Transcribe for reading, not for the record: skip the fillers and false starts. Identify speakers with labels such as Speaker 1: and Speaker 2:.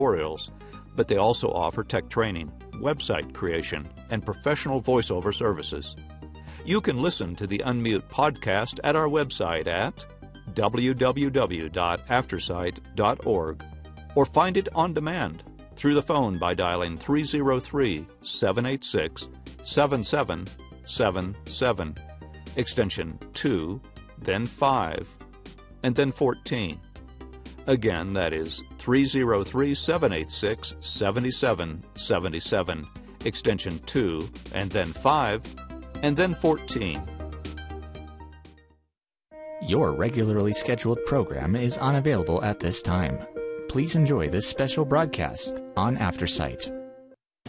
Speaker 1: tutorials, but they also offer tech training, website creation, and professional voiceover services. You can listen to the Unmute podcast at our website at www.aftersight.org or find it on demand through the phone by dialing 303-786-7777, extension 2, then 5, and then 14. Again, that is 303-786-7777, extension 2, and then 5, and then 14.
Speaker 2: Your regularly scheduled program is unavailable at this time. Please enjoy this special broadcast on AfterSight.